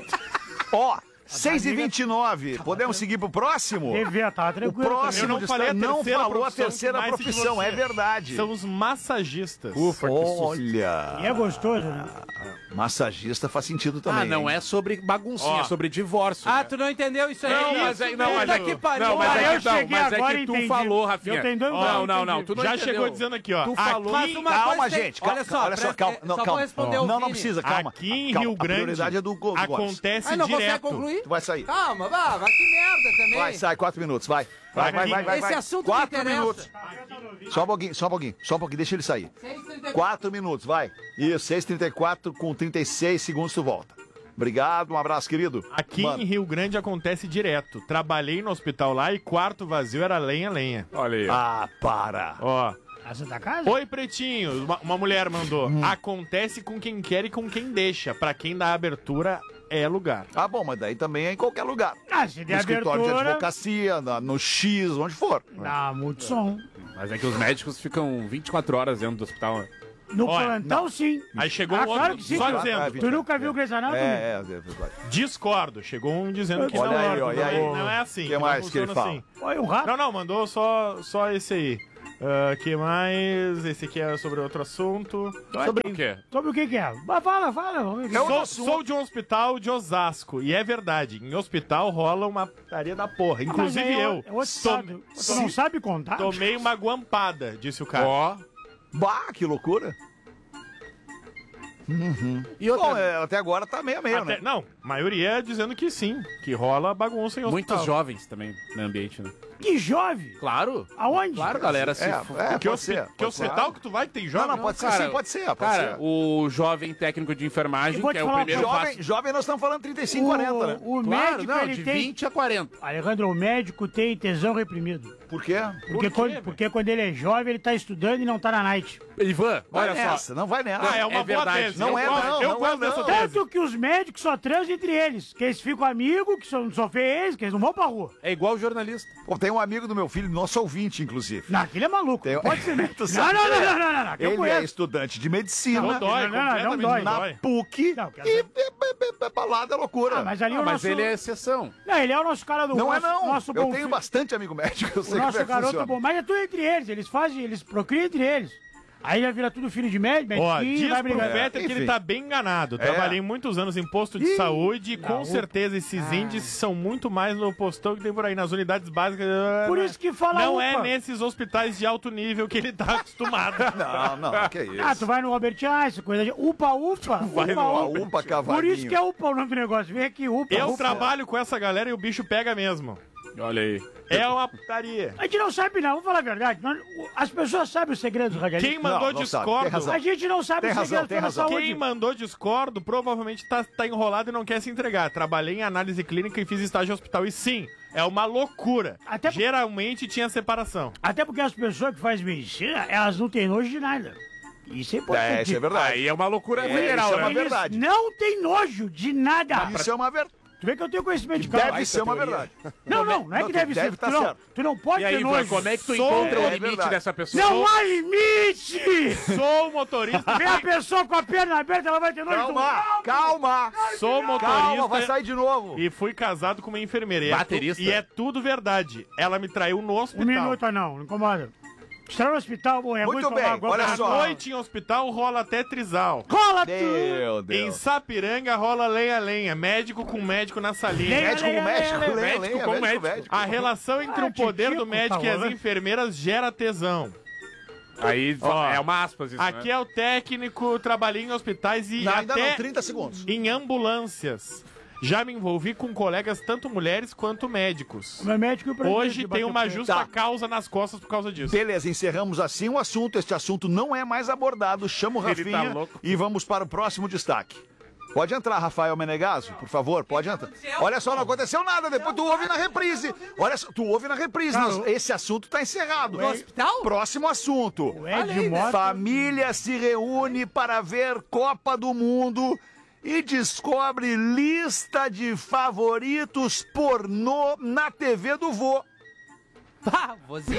Ó, seis e vinte e nove, podemos seguir pro próximo? Devia estar O tranquilo. Eu próximo não falei a destaque- não terceira falou a profissão terceira que mais se profissão, é divorcia. verdade. São os massagistas. Ufa, que susto. Olha, E é gostoso, né? massagista faz sentido também. Ah, não hein? é sobre baguncinha, Ó. é sobre divórcio. Ah, né? tu não entendeu isso aí? Não, isso, mas é, não, mas Puta é que que, pariu. não, mas Ah, é eu que, não, cheguei mas é agora que e tu entendi. falou, Rafinha. Eu tenho dois não, gols, não, eu não, entendi. tu não Já entendeu. chegou dizendo aqui, ó. Tu Aqui- falou. Mas uma Calma, coisa tem- gente, calma, olha só, olha só, presta- calma, não, só calma. vou responder o Não, não Vini. precisa, calma. Aqui em Calma, Rio a Grande prioridade é do Go- do Gomes. acontece Ah, não direto. consegue concluir? Tu vai sair. Calma, vá, vai que merda também. Vai, sai, quatro minutos, vai. Vai, vai, Aqui- vai, vai. Esse vai. assunto Quatro me interessa. minutos. Só um pouquinho, só um pouquinho, só um pouquinho, deixa ele sair. seis e trinta e quatro. Quatro minutos, vai. Isso, seis e trinta e quatro com trinta e seis segundos tu volta. Obrigado, um abraço, querido. Aqui Mano. em Rio Grande acontece direto. Trabalhei no hospital lá e quarto vazio era lenha, lenha. Olha aí. Ah, para. Ó. Casa da casa? Oi, pretinho. Uma, uma mulher mandou. Hum. Acontece com quem quer e com quem deixa. Pra quem dá abertura, é lugar. Ah, bom, mas daí também é em qualquer lugar. Ah, se No der escritório de abertura, advocacia, na- no X, onde for. dá muito som. Mas é que os médicos ficam vinte e quatro horas dentro do hospital. né? No Olha, plantão, sim. Aí chegou Ah, um outro claro que sim. só claro. dizendo. Tu nunca viu o Grey's Anatomy? É, é, é verdade. Discordo. Chegou um dizendo que Olha não, aí, ó, e não, aí? não é assim. Que não mais que ele funciona fala? assim. Olha o rato. Não, não, mandou só, só esse aí. Uh, que mais? Esse aqui é sobre outro assunto. Sobre o quê? Sobre o que que é? Mas fala, fala. vamos ver. Sou, sou de um hospital de Osasco. E é verdade, em hospital rola uma putaria da porra. Inclusive Mas aí é eu. o- é outro estado. Você não sabe contar? Tomei uma guampada, disse o cara. Ó. Bah, que loucura. Uhum. E outra- Bom, é, até agora tá meio a meio, Até- né? Não, a maioria dizendo que sim, que rola bagunça em hospital. Muitos jovens também no ambiente, né? Que jovem? Claro. Aonde? Claro, galera. Se É, for- é, Que, pode hospi- ser. que pode hospital ser. que tu vai que tem jovem? Não, não, pode ser cara, sim, pode ser, pode Cara, ser. o jovem técnico de enfermagem, Eu vou que te é o falar, primeiro Jovem, passo. jovem, nós estamos falando trinta e cinco, quarenta, né? O Claro, médico, não, ele de tem... vinte a quarenta. Alejandro, o médico tem tesão reprimido. Por quê? Porque, quando, porque quando ele é jovem, ele tá estudando e não tá na night. Ivan, Vai olha nessa, só. não vai nessa. Ah, é uma É boa verdade. tese. Não eu é, gosto, não, eu não gosto é, dessa não. tese. Tanto que os médicos só transam entre eles. Que eles ficam amigos, que são, só vê eles, que eles não vão pra rua. É igual o jornalista. Pô, tem um amigo do meu filho, nosso ouvinte, inclusive. Não, aquele é maluco. Tem- Pode ser médico. Tu Não, sabe não, que não, ele é- não, não, não, não, que eu Ele é conheço. estudante de medicina. Não dói, Não, não, não completamente dói. Na dói. P U C. Não, quer e dizer- é, é, é balada, é loucura. Ah, mas ali Não, o mas nosso... ele é exceção. Não, ele é o nosso cara do... Não é nosso, não. Nosso Eu bom tenho filho. bastante amigo médico, eu sei O como nosso é que garoto funciona. bom. Mas é tudo entre eles. Eles fazem, eles procriam entre eles. Aí já vira tudo filho de médico, Ó, mediquinho, diz vai pro brigar. Peter que Enfim. ele tá bem enganado. É. Trabalhei muitos anos em posto de Ih, saúde e com não. certeza esses Ah. índices são muito mais no postão que tem por aí, nas unidades básicas. Por isso que fala Não UPA. é nesses hospitais de alto nível que ele tá acostumado. Não, não, que isso. Ah, tu vai no Albert Einstein, coisa de... Upa, upa. Vai upa, no upa. Upa, cavalinho. Por isso que é upa o nome do negócio. Vem aqui, upa. Eu upa. trabalho com essa galera e o bicho pega mesmo. Olha aí. É uma putaria. A gente não sabe não, vamos falar a verdade. Nós- As pessoas sabem os segredos do radialista. Quem mandou Não, não sabe, tem discordo? razão. A gente não sabe Tem os razão, segredos tem da razão. saúde. Quem mandou discordo provavelmente tá, tá enrolado e não quer se entregar. Trabalhei em análise clínica e fiz estágio em hospital. E sim, é uma loucura. Até- Geralmente tinha separação. Até porque as pessoas que fazem medicina, elas não têm nojo de nada. Isso é importante. É, isso é verdade. Aí é uma loucura É, federal, isso é uma né? Eles verdade. não têm nojo de nada. Isso é uma verdade. Tu vê que eu tenho conhecimento de causa. Deve ser uma verdade. Não, não, não é Não, que tu deve, deve ser. tá tu, não, certo. tu não pode E aí, ter Ivan, nojo. como é que tu Sou- encontra é o limite verdade. dessa pessoa? Não há limite! Sou motorista. Vem a pessoa com a perna aberta, ela vai ter nojo. Calma, calma. Sou motorista. Calma, vai sair de novo. E fui casado com uma enfermeira. E é, Baterista. tu- e é tudo verdade. Ela me traiu no Um hospital. minuto, não, não incomoda. Estar no hospital, bom, é Muito muito bem, tomar água olha pra- só. À noite em hospital rola até trisal. Cola tudo! Meu Em Deus. Sapiranga rola lenha-lenha. Médico com médico na salinha. Lenha, Médico com lenha, médico, lenha, lenha, médico lenha, com médico, médico. médico. A relação entre Ah, o poder tio, do médico e as tá, enfermeiras gera tesão. Aí Ó, é uma aspas isso, Aqui né? é o técnico, trabalhei em hospitais e Não, ainda até não, trinta segundos. em ambulâncias. Já me envolvi com colegas, tanto mulheres quanto médicos. O meu médico e o presidente Hoje de tem uma bater justa Tá. causa nas costas por causa disso. Beleza, encerramos assim o assunto. Este assunto não é mais abordado. Chama o Ele tá Rafinha louco. e vamos para o próximo destaque. Pode entrar, Rafael Menegaso, por favor, pode entrar. Olha só, não aconteceu nada, depois tu ouve na reprise. Olha só, tu ouve na reprise. Cara, Nós- esse assunto tá encerrado. No hospital? Próximo assunto. O Ed Mota... Família se reúne para ver Copa do Mundo e descobre lista de favoritos pornô na T V do vô. Pá, vozinho.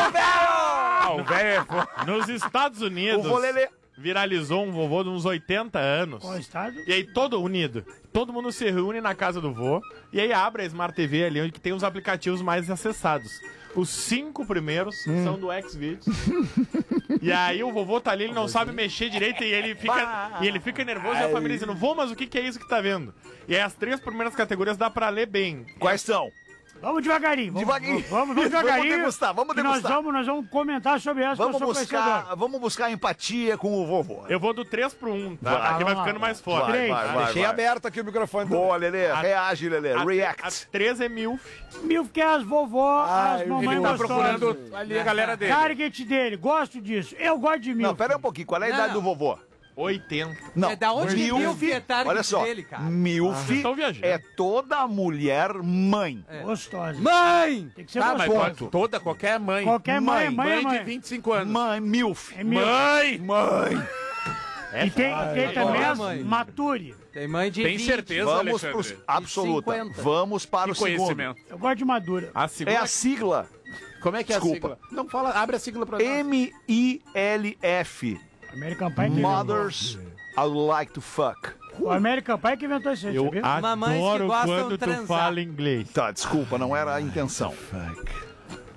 Ah, o velho é fo- Nos Estados Unidos, O vô Lelê. viralizou um vovô de uns oitenta anos. Qual estado? E aí, todo unido. Todo mundo se reúne na casa do vô. E aí, abre a Smart T V ali, onde que tem os aplicativos mais acessados. Os cinco primeiros Hum. são do Xvideos. E aí, o vovô tá ali, ele não sabe mexer direito. E ele fica, e ele fica nervoso. E a família dizendo: vô, mas o que, que é isso que tá vendo? E aí, as três primeiras categorias dá pra ler bem. Quais são? Vamos devagarinho. Vamos, Devagarinho. Vamos, vamos devagarinho. Vamos degustar, vamos que nós degustar. vamos, nós vamos comentar sobre essa. Vamos que eu sou conhecedor. buscar, vamos buscar empatia com o vovô. Eu vou do três pro um, tá? Vai. Aqui vai Vamos lá. ficando mais forte. Vai, Três. vai, vai, Deixei vai. aberto aqui o microfone. Boa, Lelê. Reage, Lelê. A, React. a três é MILF. Milf que é as vovó, Ai, as mamães Ele tá gostosas. procurando ali a galera dele. Target dele, gosto disso. Eu gosto de Milf. Não, pera aí um pouquinho. Qual é a Não, idade não. do vovô? oitenta. Não. É da onde que Milf é target Olha só. dele, cara? Milf Estão viajando. é toda mulher mãe. Gostosa. Mãe! Tem que ser Tá, mas gostosa. pode- toda, qualquer mãe. Qualquer mãe, é mãe, é Mãe mãe. de vinte e cinco anos. Mãe, Milf. É Milf. Mãe! Mãe. E tem, tem também Agora, as mãe. Mature. Tem mãe de Tem vinte. certeza, Vamos Alexandre? pro... Absoluta. cinquenta. Vamos para Que o segundo. conhecimento. Eu gosto de Madura. A segunda É a sigla. Como é que é Desculpa. a sigla? Não, fala, abre a sigla pra nós. M I L F. American Pie que Mothers I would like to fuck. inventou. O American Pie que inventou isso aí, Eu sabia? Mamães que adoro gostam quando de tu transar. fala inglês. Tá, desculpa, não era a intenção.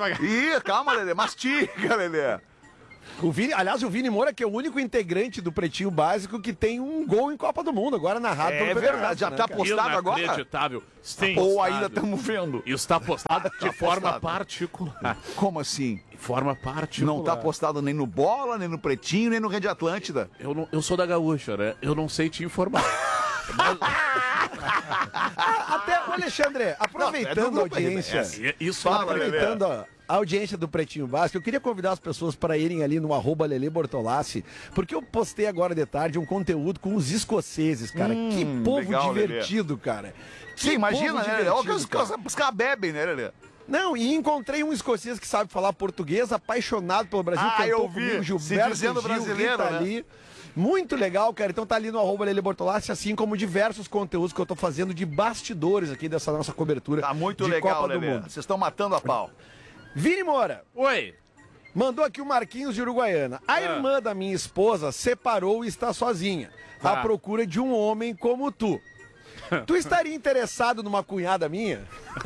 devagar. Ih, calma, Lelê. Mastiga, Lelê. O Vini, aliás, o Vini Moura, que é o único integrante do Pretinho Básico que tem um gol em Copa do Mundo, agora narrado É pelo Pedro verdade, Neto, já né, tá cara? postado agora? Inacreditável. Sim. Ou postado. ainda estamos vendo? Isso está postado de Tá forma postado. particular. Como assim? De forma particular. Não tá postado nem no Bola, nem no Pretinho, nem no Rede Atlântida. Eu, não, eu sou da Gaúcha, né? Eu não sei te informar. Até, ô Alexandre, aproveitando a audiência, Isso Fala, aproveitando a a audiência do Pretinho Básico, eu queria convidar as pessoas para irem ali no arroba Lele Bortolassi, porque eu postei agora de tarde um conteúdo com os escoceses, cara. Hum, que povo legal, divertido, cara. Que Sim, imagina, povo né, Lelê? Olha o que os, divertido, cara. os caras bebem, né, Lelê? Não, e encontrei um escocês que sabe falar português, apaixonado pelo Brasil, Ah, cantou eu vi, comigo, se Gilberto dizendo Gil, brasileiro, Rita né? Lee. Muito legal, cara. Então tá ali no arroba Lele Bortolassi, assim como diversos conteúdos que eu tô fazendo de bastidores aqui dessa nossa cobertura. Tá muito de legal, Copa do Lelê. Mundo. Vocês estão matando a pau. Vini Moura. Oi. Mandou aqui o Marquinhos de Uruguaiana. A Ah. irmã da minha esposa separou e está sozinha, à Ah. procura de um homem como tu. Tu estaria interessado numa cunhada minha?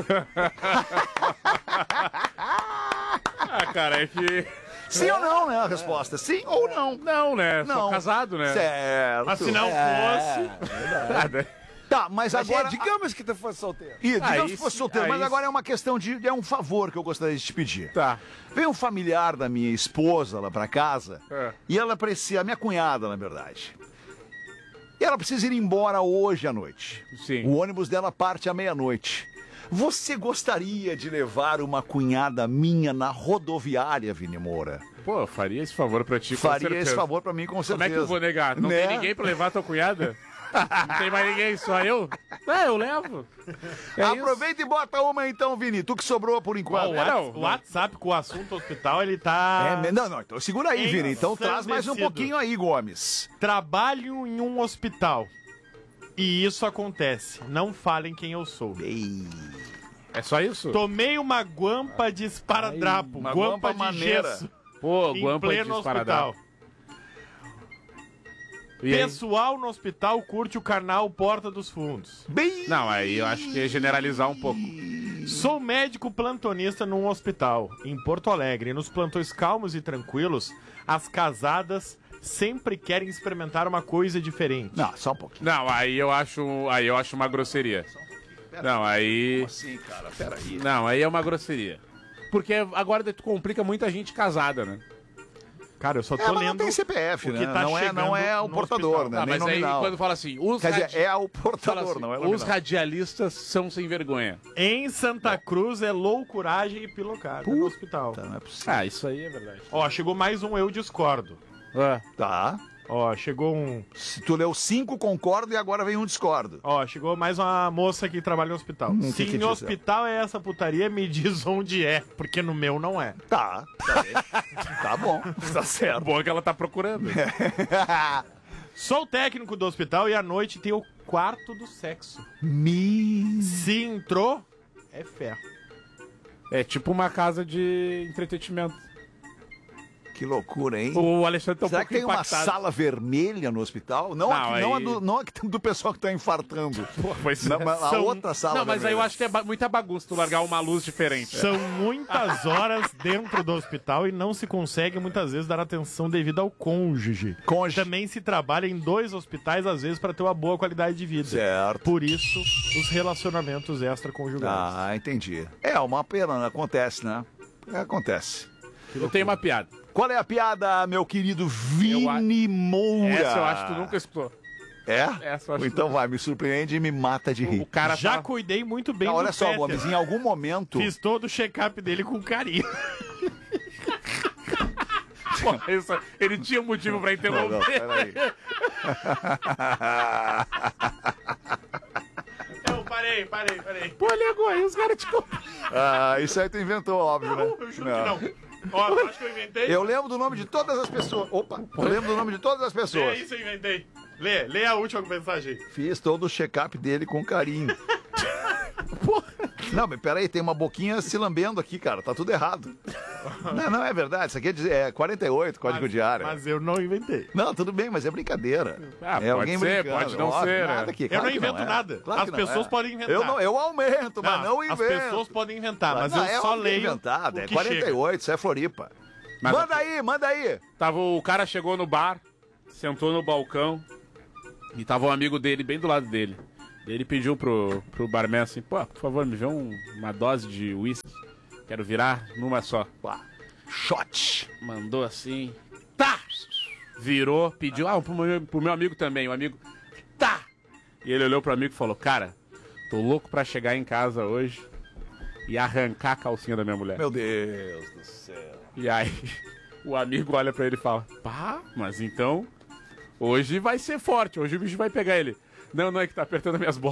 Ah, cara, é que... Sim ou não, né? A resposta. Sim ou não? Não, né? Não. Sou casado, né? Certo. Mas se não É, fosse... Tá, mas Mas agora... é, digamos que tu fosse solteiro. Ih, Ah, digamos que isso- fosse solteiro, ah, mas isso- agora é uma questão de... É um favor que eu gostaria de te pedir. Tá. Vem um familiar da minha esposa lá pra casa É. e ela precisa... A minha cunhada, na verdade. E ela precisa ir embora hoje à noite. Sim. O ônibus dela parte à meia-noite. Você gostaria de levar uma cunhada minha na rodoviária, Vini Moura? Pô, eu faria esse favor pra ti, com Faria certeza. esse favor pra mim, com certeza. Como é que eu vou negar? Não Né? tem ninguém pra levar tua cunhada? Não tem mais ninguém, só eu? É, eu levo. É Aproveita e bota uma então, Vini. Tu que sobrou por Ó, enquanto. o, É, Whats- não, o não. WhatsApp com o assunto hospital, ele tá... É, me- não, não, então segura aí, Vini. Então traz mais um ensandecido. pouquinho aí, Gomes. Trabalho em um hospital. E isso acontece. Não falem quem eu sou. É só isso? Tomei uma guampa de esparadrapo. uma Guampa guampa de maneira. gesso. Pô, Em guampa de pleno esparadrapo. hospital. E aí? Pessoal no hospital curte o canal Porta dos Fundos. Bem... Não, aí eu acho que é generalizar um pouco. Sou médico plantonista num hospital, em Porto Alegre. Nos plantões calmos e tranquilos, as casadas sempre querem experimentar uma coisa diferente. Não, só um pouquinho. Não, aí eu acho, aí eu acho uma grosseria. Não, aí... Como assim, cara? Peraí. Não, aí é uma grosseria. Porque agora tu complica muita gente casada, né? Cara, eu só tô É, mas lendo não tem C P F, o que né? tá não, é, não chegando é o no portador, hospital. né? Ah, Nem mas aí nominal. quando fala assim, os, Quer dizer, radi- é o fala portador, assim, não é o os nominal. radialistas são sem vergonha. Em Santa Cruz é loucuragem e pilocada no hospital. Não é possível. Ah, isso aí é verdade. Ó, chegou mais um Eu Discordo. Ah, Tá. Ó, chegou um... Se tu leu cinco, concordo e agora vem um discordo. Ó, chegou mais uma moça que trabalha no hospital. Hum, Se que que em diz hospital é essa putaria, me diz onde é, porque no meu não é. Tá, tá bem. Tá bom, tá é certo. bom que ela tá procurando. Sou técnico do hospital e à noite tem o quarto do sexo. Me... Se entrou, é ferro. É tipo uma casa de entretenimento. Que loucura, hein? O Alexandre tá um Será pouco que tem uma impactado. sala vermelha no hospital? Não, Não, aqui, não, a aí- do, não a que- do pessoal que tá infartando. Pois Não, é. mas a São- outra sala Não, mas aí vermelha. eu acho que é ba- muita bagunça tu largar uma luz diferente. São muitas horas dentro do hospital e não se consegue muitas vezes dar atenção devida ao cônjuge. Cônjuge. Também se trabalha em dois hospitais às vezes para ter uma boa qualidade de vida. Certo. Por isso, os relacionamentos extraconjugais. Ah, entendi. É uma pena, né? Acontece, né? É, acontece. Eu tenho uma piada. Qual é a piada, meu querido Vini Moura? Essa eu acho que tu nunca escutou. É? Essa eu acho Então que- vai, me surpreende e me mata de rir. O cara Já tá... cuidei muito bem Não, do olha só, Peter. Gomes, em algum momento... Fiz todo o check-up dele com carinho. Pô, isso- ele tinha um motivo pra Não, não, interromper. peraí. Eu parei, parei, parei. Pô, negou aí, os caras te compram. Ah, isso aí tu inventou, óbvio, né? Eu juro que não. Ó, acho que eu inventei. Eu lembro do nome de todas as pessoas. Opa, eu lembro do nome de todas as Lê pessoas. isso, eu inventei. Lê, lê a última mensagem. Fiz todo o check-up dele com carinho. Não, mas peraí, tem uma boquinha se lambendo aqui, cara. Tá tudo errado. Não, não é verdade. Isso aqui é de- é quarenta e oito, código Mas- diário. Mas eu não inventei. Não, tudo bem, mas é brincadeira. Ah, é pode alguém ser, brincando. pode não óbvio, ser, né? Nada aqui, Eu claro não que invento é. nada. Claro As que não pessoas é. podem inventar. Eu, não, eu aumento, mas não invento. As pessoas podem inventar, mas Não, eu é só óbvio que é leio inventado. o É que quarenta e oito, chega. isso é Floripa. Mas Manda aí, manda aí. Tava, o cara chegou no bar, sentou no balcão e tava um amigo dele bem do lado dele. Ele pediu pro, pro barman assim, pô, por favor, me vê um- uma dose de uísque. Quero virar numa só. Pá. Shot. Mandou assim, tá! Virou, pediu, ah, pro meu, pro meu amigo também, o amigo, tá! E ele olhou pro amigo e falou, cara, tô louco pra chegar em casa hoje e arrancar a calcinha da minha mulher. Meu Deus do céu. E aí, o amigo olha pra ele e fala, pá, mas então, hoje vai ser forte, hoje o bicho vai pegar ele. Não, não, é que tá apertando minhas bolas.